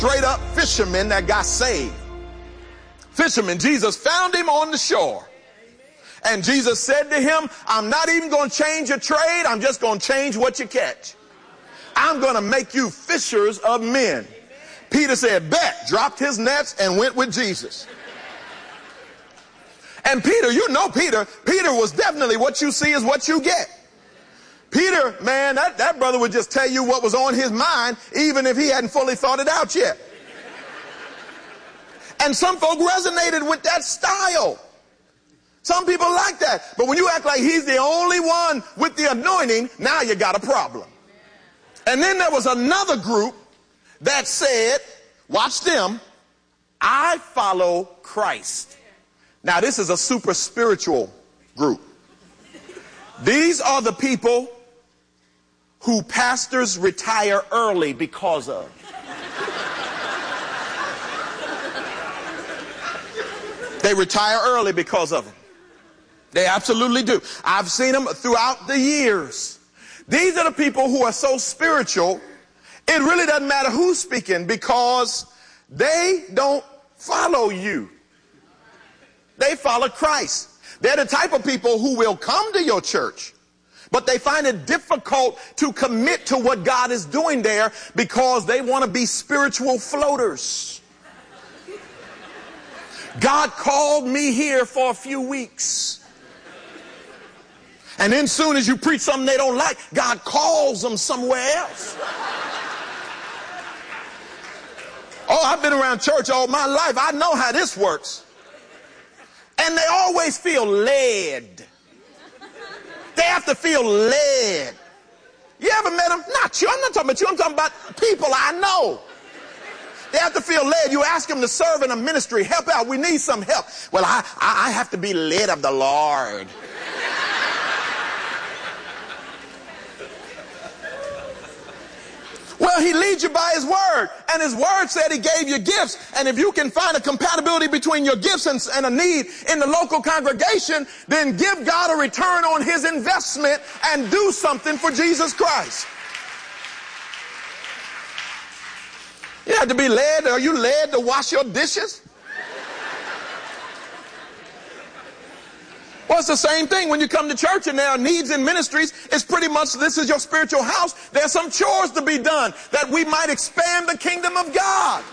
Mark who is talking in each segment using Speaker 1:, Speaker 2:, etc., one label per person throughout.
Speaker 1: straight up fishermen that got saved. Fishermen, Jesus found him on the shore. And Jesus said to him, I'm not even going to change your trade. I'm just going to change what you catch. I'm going to make you fishers of men. Peter said, bet, dropped his nets and went with Jesus. And Peter, you know Peter was definitely what you see is what you get. Peter, man, that brother would just tell you what was on his mind, even if he hadn't fully thought it out yet. And some folk resonated with that style. Some people like that. But when you act like he's the only one with the anointing, now you got a problem. And then there was another group that said, watch them, I follow Christ. Now this is a super spiritual group. These are the people who pastors retire early because of. They retire early because of them. They absolutely do. I've seen them throughout the years. These are the people who are so spiritual, it really doesn't matter who's speaking because they don't follow you. They follow Christ. They're the type of people who will come to your church, but they find it difficult to commit to what God is doing there because they want to be spiritual floaters. God called me here for a few weeks. And then soon as you preach something they don't like, God calls them somewhere else. Oh, I've been around church all my life. I know how this works. And they always feel led. They have to feel led. You ever met them? Not you. I'm not talking about you. I'm talking about people I know. They have to feel led. You ask them to serve in a ministry. Help out. We need some help. Well, I have to be led of the Lord. Well, he leads you by his word. And his word said he gave you gifts. And if you can find a compatibility between your gifts and a need in the local congregation, then give God a return on his investment and do something for Jesus Christ. You have to be led. Are you led to wash your dishes? Well, it's the same thing when you come to church and there are needs in ministries. It's pretty much this is your spiritual house. There's some chores to be done that we might expand the kingdom of God.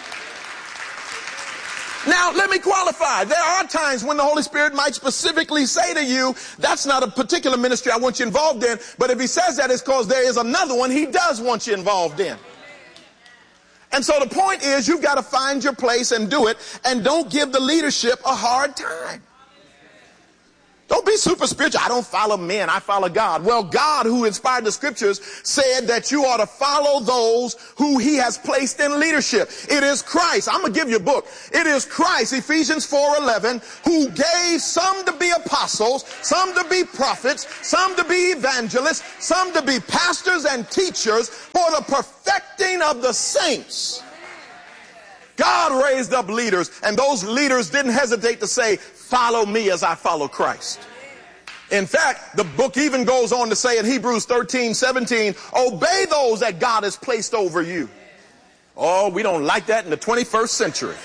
Speaker 1: Now, let me qualify. There are times when the Holy Spirit might specifically say to you, that's not a particular ministry I want you involved in. But if he says that, it's because there is another one he does want you involved in. And so the point is you've got to find your place and do it. And don't give the leadership a hard time. Don't be super spiritual. I don't follow men. I follow God. Well, God, who inspired the scriptures, said that you ought to follow those who he has placed in leadership. It is Christ. I'm going to give you a book. It is Christ, Ephesians 4:11, who gave some to be apostles, some to be prophets, some to be evangelists, some to be pastors and teachers for the perfecting of the saints. God raised up leaders, and those leaders didn't hesitate to say, follow me as I follow Christ. In fact, the book even goes on to say in Hebrews 13:17, obey those that God has placed over you. Oh, we don't like that in the 21st century.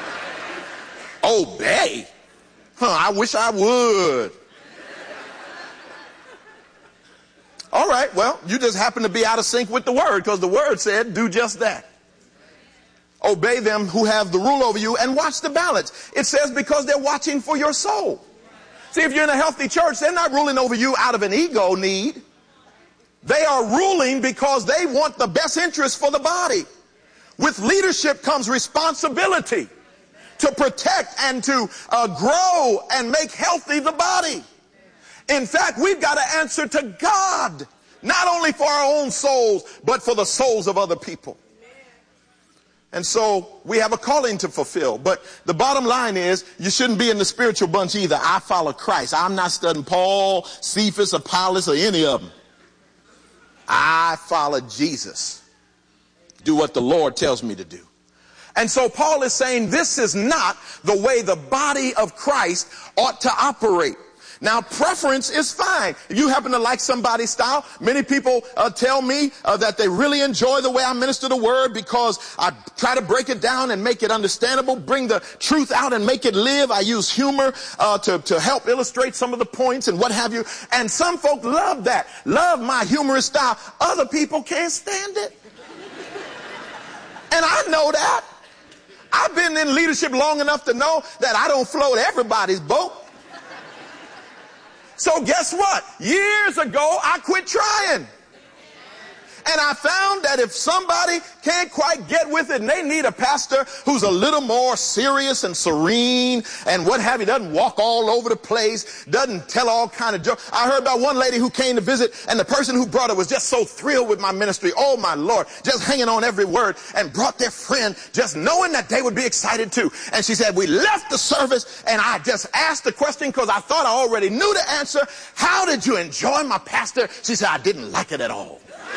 Speaker 1: Obey? I wish I would. All right, well, you just happen to be out of sync with the word because the word said do just that. Obey them who have the rule over you and watch the balance. It says because they're watching for your soul. See, if you're in a healthy church, they're not ruling over you out of an ego need. They are ruling because they want the best interest for the body. With leadership comes responsibility to protect and to grow and make healthy the body. In fact, we've got to answer to God, not only for our own souls, but for the souls of other people. And so we have a calling to fulfill. But the bottom line is you shouldn't be in the spiritual bunch either. I follow Christ. I'm not studying Paul, Cephas, Apollos, or any of them. I follow Jesus. Do what the Lord tells me to do. And so Paul is saying this is not the way the body of Christ ought to operate. Now, preference is fine. If you happen to like somebody's style, many people tell me that they really enjoy the way I minister the word because I try to break it down and make it understandable, bring the truth out and make it live. I use humor to help illustrate some of the points and what have you. And some folk love that, love my humorous style. Other people can't stand it. And I know that. I've been in leadership long enough to know that I don't float everybody's boat. So guess what? Years ago, I quit trying. And I found that if somebody can't quite get with it and they need a pastor who's a little more serious and serene and what have you, doesn't walk all over the place, doesn't tell all kind of jokes. I heard about one lady who came to visit and the person who brought her was just so thrilled with my ministry. Oh my Lord, just hanging on every word, and brought their friend just knowing that they would be excited too. And she said, we left the service and I just asked the question because I thought I already knew the answer. How did you enjoy my pastor? She said, I didn't like it at all.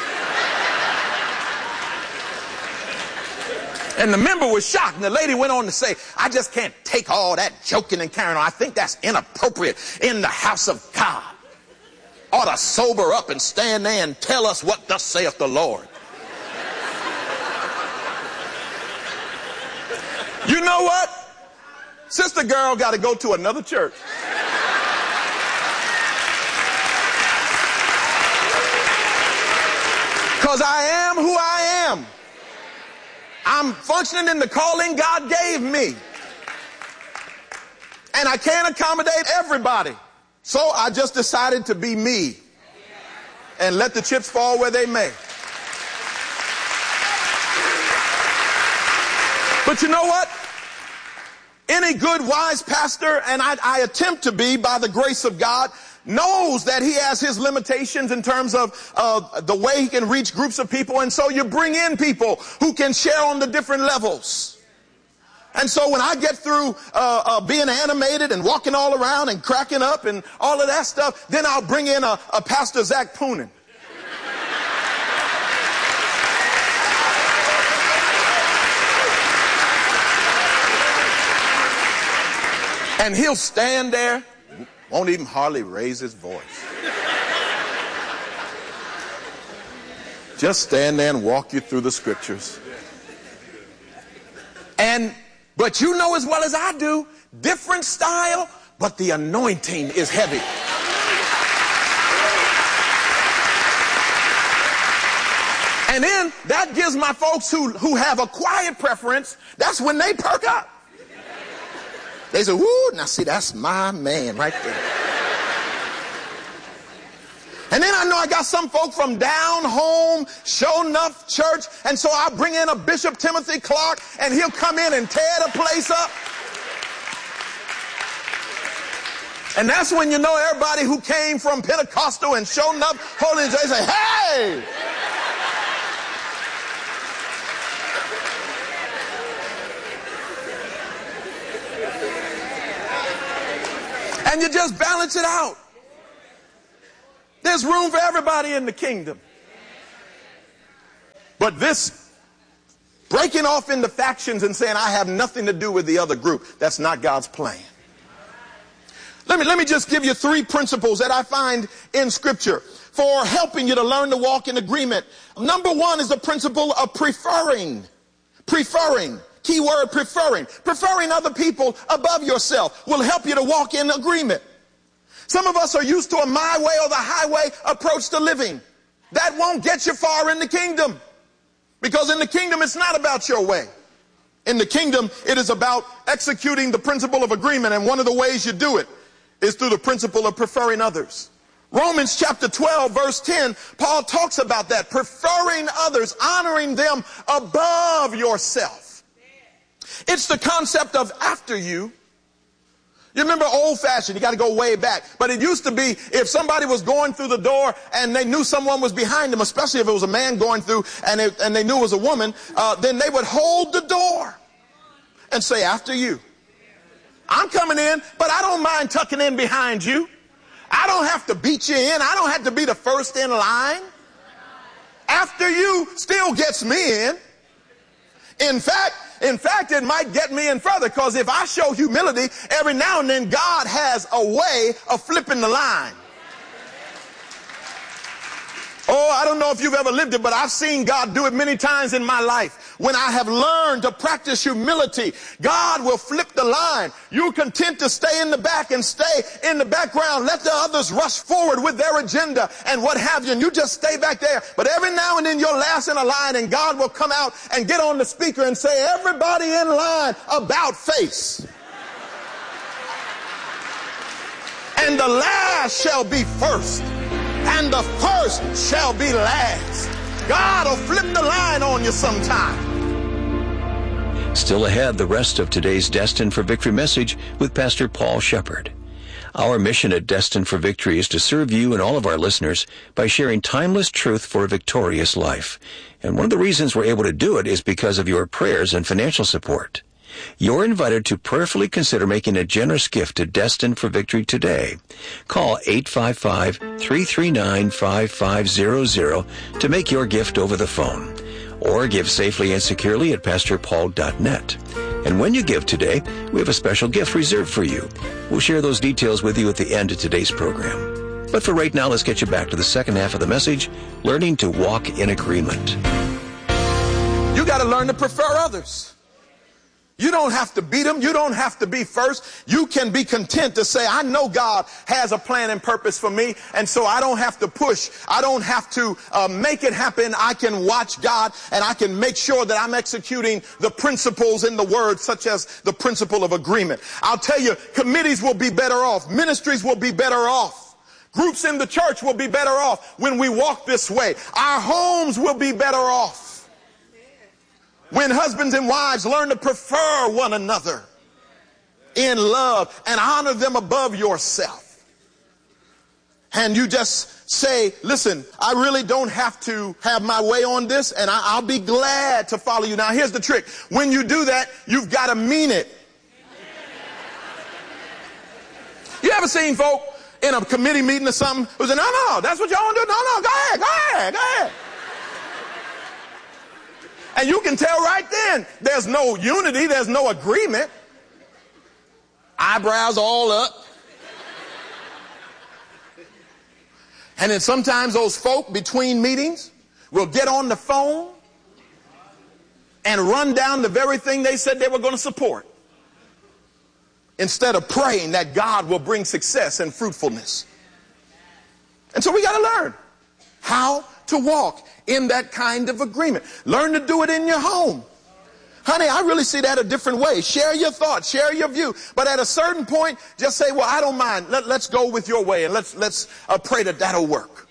Speaker 1: And the member was shocked, and the lady went on to say, I just can't take all that joking and carrying on. I think that's inappropriate in the house of God. Ought to sober up and stand there and tell us what thus saith the Lord. You know what? Sister girl got to go to another church. Because I am who I am. I'm functioning in the calling God gave me. And I can't accommodate everybody. So I just decided to be me. And let the chips fall where they may. But you know what? Any good, wise pastor, and I attempt to be by the grace of God, knows that he has his limitations in terms of the way he can reach groups of people. And so you bring in people who can share on the different levels. And so when I get through being animated and walking all around and cracking up and all of that stuff, then I'll bring in a Pastor Zach Poonen. And he'll stand there. Won't even hardly raise his voice. Just stand there and walk you through the scriptures. But you know as well as I do, different style, but the anointing is heavy. And then that gives my folks who have a quiet preference, that's when they perk up. They say, woo, now see, that's my man right there. And then I know I got some folk from down home, Show Enough Church, and so I'll bring in a Bishop Timothy Clark, and he'll come in and tear the place up. And that's when you know everybody who came from Pentecostal and Show Enough Holiness, they say, hey! And you just balance it out. There's room for everybody in the kingdom. But this breaking off into factions and saying I have nothing to do with the other group, that's not God's plan. Let me just give you 3 principles that I find in Scripture for helping you to learn to walk in agreement. Number 1 is the principle of preferring. Preferring. Key word, preferring. Preferring other people above yourself will help you to walk in agreement. Some of us are used to a my way or the highway approach to living. That won't get you far in the kingdom. Because in the kingdom, it's not about your way. In the kingdom, it is about executing the principle of agreement. And one of the ways you do it is through the principle of preferring others. Romans chapter 12, verse 10, Paul talks about that. Preferring others, honoring them above yourself. It's the concept of after you. You remember old-fashioned, you got to go way back. But it used to be if somebody was going through the door and they knew someone was behind them, especially if it was a man going through and they knew it was a woman, then they would hold the door and say, after you. I'm coming in, but I don't mind tucking in behind you. I don't have to beat you in. I don't have to be the first in line. After you still gets me in. In fact, it might get me in further, because if I show humility, every now and then God has a way of flipping the line. Oh, I don't know if you've ever lived it, but I've seen God do it many times in my life. When I have learned to practice humility, God will flip the line. You're content to stay in the back and stay in the background. Let the others rush forward with their agenda and what have you, and you just stay back there. But every now and then you're last in a line, and God will come out and get on the speaker and say, everybody in line, about face. And the last shall be first, and the first shall be last. God will flip the line on you sometime.
Speaker 2: Still ahead, the rest of today's Destined for Victory message with Pastor Paul Shepard. Our mission at Destined for Victory is to serve you and all of our listeners by sharing timeless truth for a victorious life. And one of the reasons we're able to do it is because of your prayers and financial support. You're invited to prayerfully consider making a generous gift to Destined for Victory today. Call 855-339-5500 to make your gift over the phone. Or give safely and securely at PastorPaul.net. And when you give today, we have a special gift reserved for you. We'll share those details with you at the end of today's program. But for right now, let's get you back to the second half of the message, learning to walk in agreement.
Speaker 1: You got to learn to prefer others. You don't have to beat them. You don't have to be first. You can be content to say, I know God has a plan and purpose for me, and so I don't have to push. I don't have to make it happen. I can watch God, and I can make sure that I'm executing the principles in the Word, such as the principle of agreement. I'll tell you, committees will be better off. Ministries will be better off. Groups in the church will be better off when we walk this way. Our homes will be better off when husbands and wives learn to prefer one another in love and honor them above yourself. And you just say, listen, I really don't have to have my way on this, and I'll be glad to follow you. Now, here's the trick. When you do that, you've got to mean it. You ever seen folk in a committee meeting or something who say, no, that's what y'all want to do? No, go ahead. And you can tell right then, there's no unity, there's no agreement. Eyebrows all up. And then sometimes those folk between meetings will get on the phone and run down the very thing they said they were going to support, instead of praying that God will bring success and fruitfulness. And so we got to learn how to walk in that kind of agreement. Learn to do it in your home. Honey, I really see that a different way. Share your thoughts, share your view. But at a certain point, just say, well, I don't mind. Let's go with your way, and let's pray that that'll work.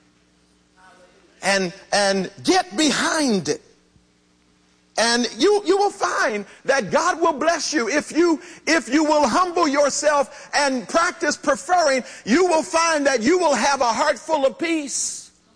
Speaker 1: And get behind it. And you will find that God will bless you. If you will humble yourself and practice preferring, you will find that you will have a heart full of peace.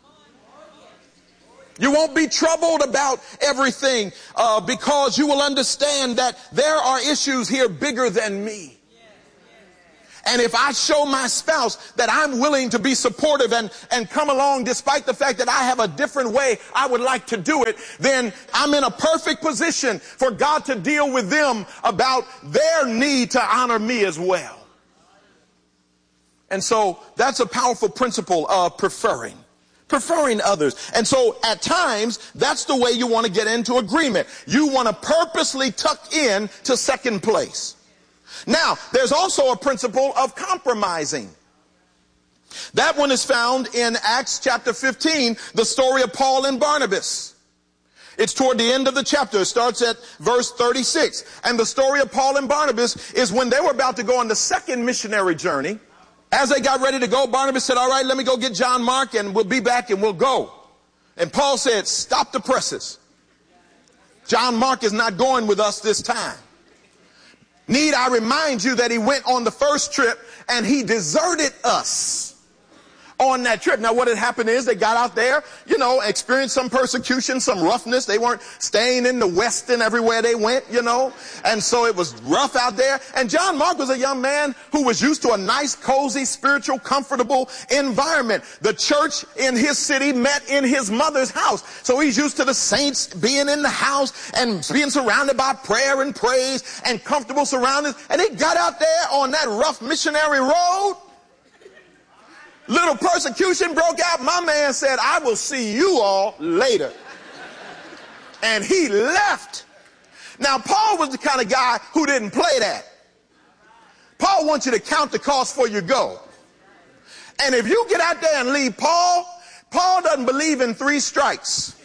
Speaker 1: You won't be troubled about everything because you will understand that there are issues here bigger than me. And if I show my spouse that I'm willing to be supportive and come along despite the fact that I have a different way I would like to do it, then I'm in a perfect position for God to deal with them about their need to honor me as well. And so that's a powerful principle of preferring others. And so at times, that's the way you want to get into agreement. You want to purposely tuck in to second place. Now, there's also a principle of compromising. That one is found in Acts chapter 15, the story of Paul and Barnabas. It's toward the end of the chapter. It starts at verse 36. And the story of Paul and Barnabas is when they were about to go on the second missionary journey. As they got ready to go, Barnabas said, all right, let me go get John Mark and we'll be back and we'll go. And Paul said, stop the presses. John Mark is not going with us this time. Need I remind you that he went on the first trip and he deserted us on that trip. Now, what had happened is they got out there, experienced some persecution, some roughness. They weren't staying in the West and everywhere they went, and so it was rough out there. And John Mark was a young man who was used to a nice, cozy, spiritual, comfortable environment. The church in his city met in his mother's house. So he's used to the saints being in the house and being surrounded by prayer and praise and comfortable surroundings. And he got out there on that rough missionary road. Little persecution broke out. My man said, I will see you all later. And he left. Now, Paul was the kind of guy who didn't play that. Paul wants you to count the cost before you go. And if you get out there and leave Paul doesn't believe in 3 strikes.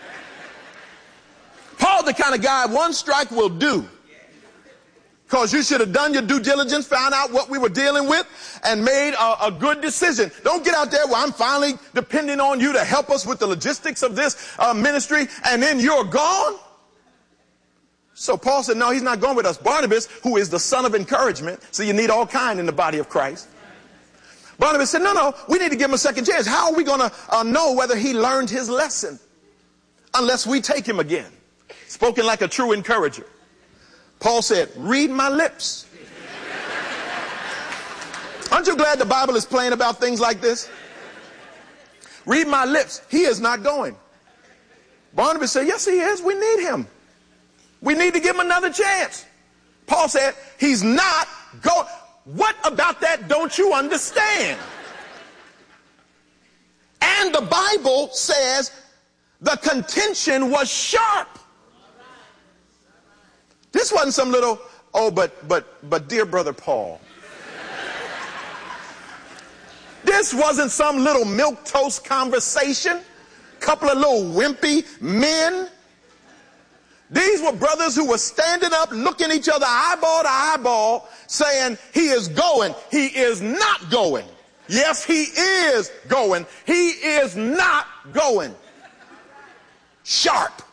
Speaker 1: Paul's the kind of guy 1 strike will do. Because you should have done your due diligence, found out what we were dealing with, and made a good decision. Don't get out there where I'm finally depending on you to help us with the logistics of this ministry, and then you're gone. So Paul said, no, he's not going with us. Barnabas, who is the son of encouragement, so you need all kind in the body of Christ. Barnabas said, no, we need to give him a second chance. How are we going to know whether he learned his lesson unless we take him again? Spoken like a true encourager. Paul said, read my lips. Aren't you glad the Bible is plain about things like this? Read my lips. He is not going. Barnabas said, yes, he is. We need him. We need to give him another chance. Paul said, he's not going. What about that don't you understand? And the Bible says the contention was sharp. This wasn't some little, but dear brother Paul. This wasn't some little milquetoast conversation. Couple of little wimpy men. These were brothers who were standing up, looking each other eyeball to eyeball, saying, he is going. He is not going. Yes, he is going. He is not going. Sharp.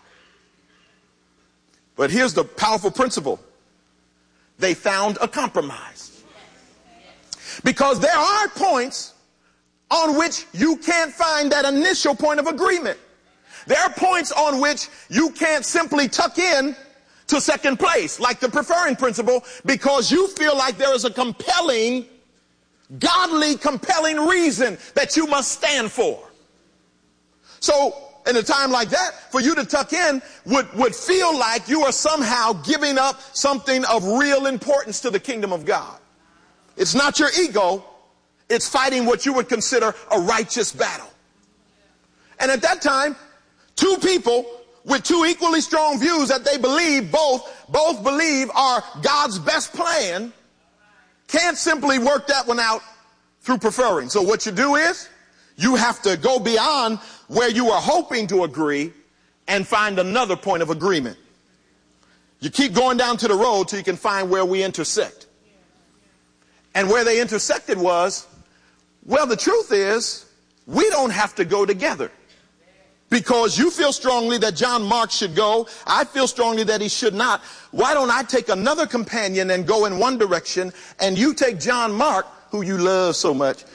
Speaker 1: But here's the powerful principle. They found a compromise. Because there are points on which you can't find that initial point of agreement. There are points on which you can't simply tuck in to second place, like the preferring principle, because you feel like there is a compelling, godly, compelling reason that you must stand for. So, in a time like that, for you to tuck in would feel like you are somehow giving up something of real importance to the kingdom of God. It's not your ego. It's fighting what you would consider a righteous battle. And at that time, 2 people with 2 equally strong views that they believe both believe are God's best plan can't simply work that one out through preferring. So what you do is you have to go beyond where you are hoping to agree and find another point of agreement. You keep going down to the road till you can find where we intersect. And where they intersected was, well, the truth is, we don't have to go together. Because you feel strongly that John Mark should go, I feel strongly that he should not. Why don't I take another companion and go in one direction, and you take John Mark, who you love so much.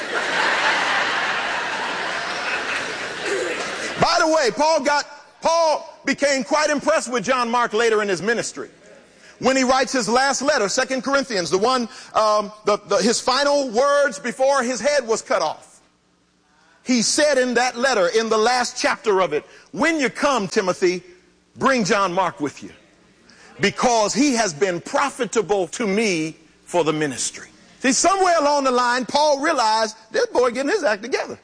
Speaker 1: By the way, Paul became quite impressed with John Mark later in his ministry. When he writes his last letter, 2 Corinthians, the one, his final words before his head was cut off. He said in that letter, in the last chapter of it, when you come, Timothy, bring John Mark with you, because he has been profitable to me for the ministry. See, somewhere along the line, Paul realized this boy getting his act together.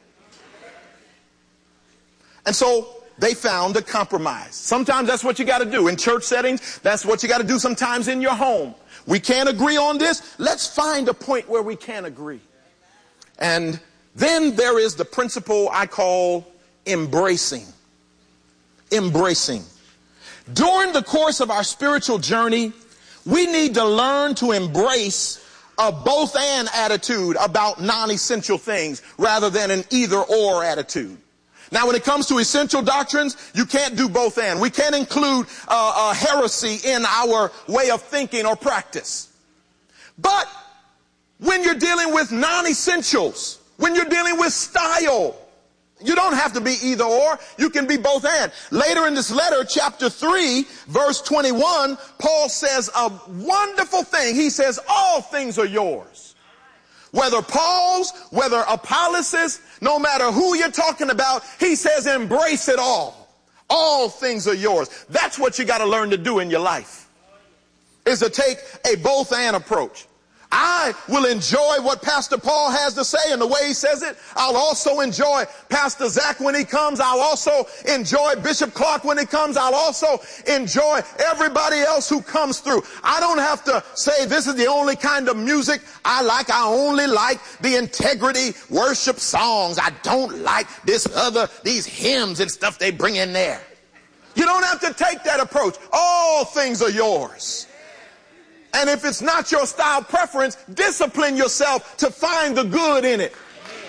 Speaker 1: And so they found a compromise. Sometimes that's what you got to do. In church settings, that's what you got to do sometimes in your home. We can't agree on this. Let's find a point where we can agree. And then there is the principle I call embracing. Embracing. During the course of our spiritual journey, we need to learn to embrace a both-and attitude about non-essential things rather than an either-or attitude. Now, when it comes to essential doctrines, you can't do both and. We can't include heresy in our way of thinking or practice. But when you're dealing with non-essentials, When you're dealing with style, you don't have to be either or. You can be both and. Later in this letter, chapter 3, verse 21, Paul says a wonderful thing. He says, all things are yours. Whether Paul's, whether Apollos', no matter who you're talking about, he says embrace it all. All things are yours. That's what you got to learn to do in your life, is to take a both and approach. I will enjoy what Pastor Paul has to say and the way he says it. I'll also enjoy Pastor Zach when he comes. I'll also enjoy Bishop Clark when he comes. I'll also enjoy everybody else who comes through. I don't have to say this is the only kind of music I like. I only like the integrity worship songs. I don't like these hymns and stuff they bring in there. You don't have to take that approach. All things are yours. And if it's not your style preference, discipline yourself to find the good in it.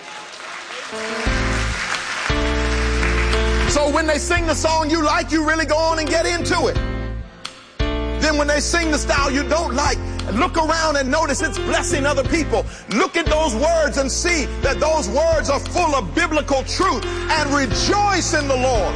Speaker 1: So when they sing the song you like, you really go on and get into it. Then when they sing the style you don't like, look around and notice it's blessing other people. Look at those words and see that those words are full of biblical truth, and rejoice in the Lord.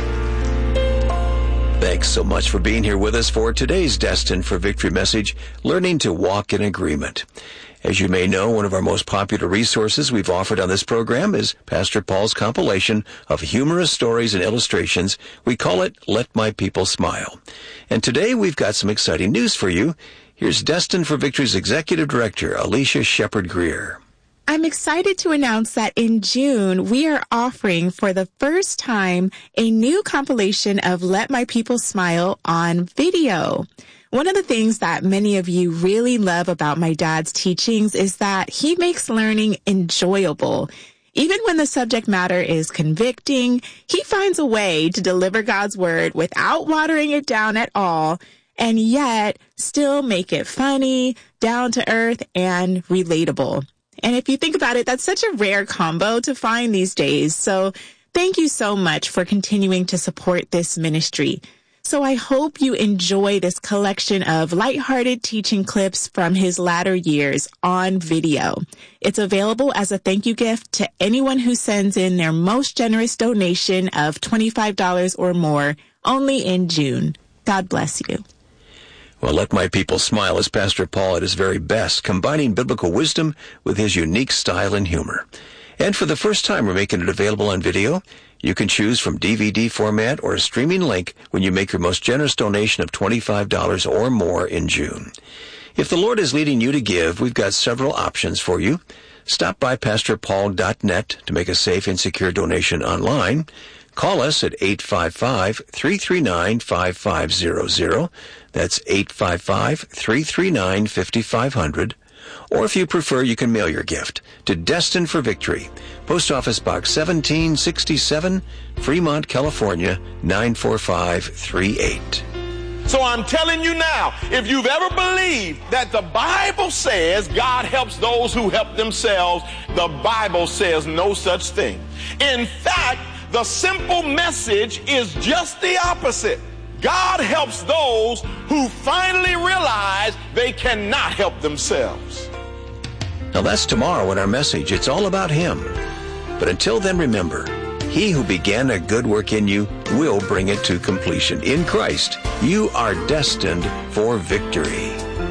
Speaker 2: Thanks so much for being here with us for today's Destined for Victory message, Learning to Walk in Agreement. As you may know, one of our most popular resources we've offered on this program is Pastor Paul's compilation of humorous stories and illustrations. We call it Let My People Smile. And today we've got some exciting news for you. Here's Destined for Victory's Executive Director, Alicia Shepard-Greer.
Speaker 3: I'm excited to announce that in June, we are offering for the first time a new compilation of Let My People Smile on video. One of the things that many of you really love about my dad's teachings is that he makes learning enjoyable. Even when the subject matter is convicting, he finds a way to deliver God's word without watering it down at all, and yet still make it funny, down to earth, and relatable. And if you think about it, that's such a rare combo to find these days. So thank you so much for continuing to support this ministry. So I hope you enjoy this collection of lighthearted teaching clips from his latter years on video. It's available as a thank you gift to anyone who sends in their most generous donation of $25 or more, only in June. God bless you.
Speaker 2: Well, Let My People Smile is Pastor Paul at his very best, combining biblical wisdom with his unique style and humor. And for the first time, we're making it available on video. You can choose from DVD format or a streaming link when you make your most generous donation of $25 or more in June. If the Lord is leading you to give, we've got several options for you. Stop by PastorPaul.net to make a safe and secure donation online. Call us at 855-339-5500. That's 855-339-5500. Or if you prefer, you can mail your gift to Destined for Victory, Post Office Box 1767, Fremont, California, 94538.
Speaker 1: So I'm telling you now, if you've ever believed that the Bible says God helps those who help themselves, the Bible says no such thing. In fact, the simple message is just the opposite. God helps those who finally realize they cannot help themselves.
Speaker 2: Now that's tomorrow in our message. It's all about Him. But until then, remember, He who began a good work in you will bring it to completion. In Christ, you are destined for victory.